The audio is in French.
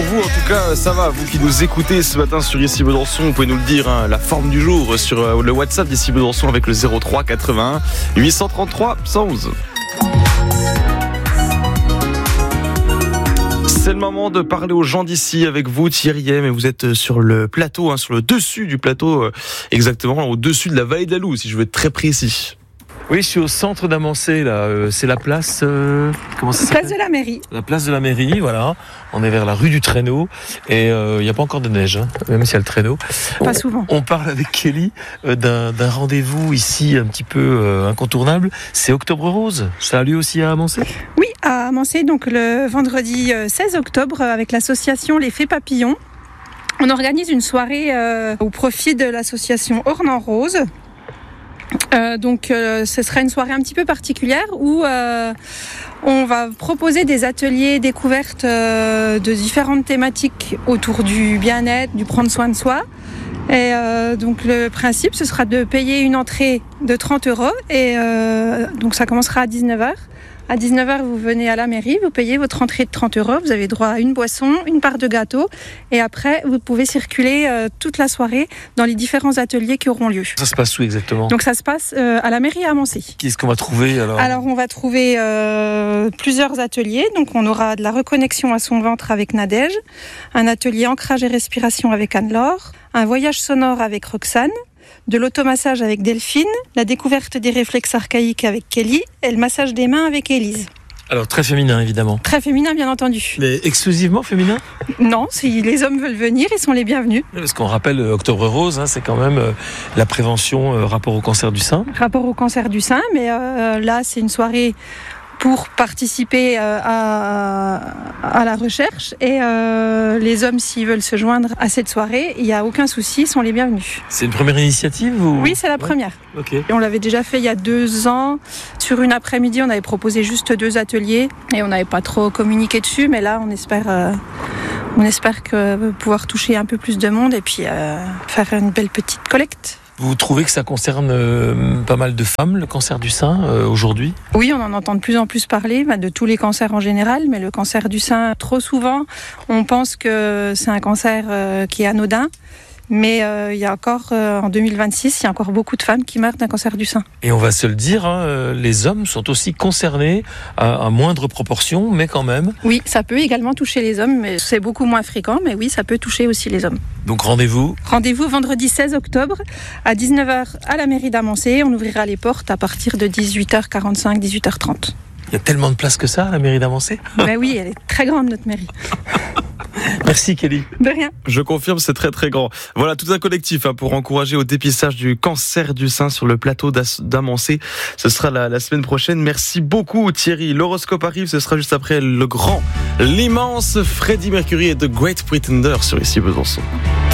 vous, en tout cas, ça va. Vous qui nous écoutez ce matin sur Ici Besançon, vous pouvez nous le dire, la forme du jour sur le WhatsApp d'Ici Besançon avec le 03 81 833 111. C'est le moment de parler aux gens d'ici avec vous, Thierry M. Et vous êtes sur le plateau, sur le dessus du plateau, exactement au-dessus de la vallée d'Alou, si je veux être très précis. Oui, je suis au centre d'Amancé, là. C'est la place... comment ça s'appelle ? Place de la mairie. La place de la mairie, voilà. On est vers la rue du Traîneau. Et il n'y a pas encore de neige, même s'il y a le traîneau. Pas souvent. On parle avec Kelly d'un rendez-vous ici un petit peu incontournable. C'est Octobre Rose. Ça a lieu aussi à Amancé ? Oui, à Amancé, donc le vendredi 16 octobre, avec l'association Les Fées Papillons. On organise une soirée au profit de l'association Ornans Rose. Ce sera une soirée un petit peu particulière où on va proposer des ateliers découvertes de différentes thématiques autour du bien-être, du prendre soin de soi. Et donc le principe, ce sera de payer une entrée de 30 € et donc ça commencera à 19h. À 19h, vous venez à la mairie, vous payez votre entrée de 30 €, vous avez droit à une boisson, une part de gâteau et après, vous pouvez circuler toute la soirée dans les différents ateliers qui auront lieu. Ça se passe où exactement ? Donc ça se passe à la mairie à Amancé. Qu'est-ce qu'on va trouver alors ? Alors on va trouver plusieurs ateliers. Donc on aura de la reconnexion à son ventre avec Nadège, un atelier ancrage et respiration avec Anne-Laure, un voyage sonore avec Roxane, de l'automassage avec Delphine, la découverte des réflexes archaïques avec Kelly et le massage des mains avec Élise. Alors très féminin évidemment. Très féminin bien entendu. Mais exclusivement féminin ? Non, si les hommes veulent venir, ils sont les bienvenus. Parce qu'on rappelle Octobre Rose, c'est quand même la prévention rapport au cancer du sein. Rapport au cancer du sein, mais là c'est une soirée pour participer à la recherche et les hommes s'ils veulent se joindre à cette soirée, il n'y a aucun souci, ils sont les bienvenus. C'est une première initiative ou... Oui, c'est la première. Okay. Et on l'avait déjà fait il y a 2 ans. Sur une après-midi, on avait proposé juste 2 ateliers et on n'avait pas trop communiqué dessus, mais là on espère pouvoir toucher un peu plus de monde et puis faire une belle petite collecte. Vous trouvez que ça concerne pas mal de femmes, le cancer du sein, aujourd'hui ? Oui, on en entend de plus en plus parler, de tous les cancers en général, mais le cancer du sein, trop souvent, on pense que c'est un cancer qui est anodin. Mais il y a encore, en 2026, il y a encore beaucoup de femmes qui meurent d'un cancer du sein. Et on va se le dire, les hommes sont aussi concernés à moindre proportion, mais quand même. Oui, ça peut également toucher les hommes, mais c'est beaucoup moins fréquent, mais oui, ça peut toucher aussi les hommes. Donc rendez-vous vendredi 16 octobre à 19h à la mairie d'Amancé. On ouvrira les portes à partir de 18h45, 18h30. Il y a tellement de place que ça à la mairie d'Amancé ? Ben oui, elle est très grande notre mairie. Merci Kelly. De rien. Je confirme, c'est très très grand. Voilà, tout un collectif pour encourager au dépistage du cancer du sein sur le plateau d'Amancé. Ce sera la semaine prochaine. Merci beaucoup Thierry. L'horoscope arrive, ce sera juste après l'immense Freddie Mercury et The Great Pretender sur Ici Besançon.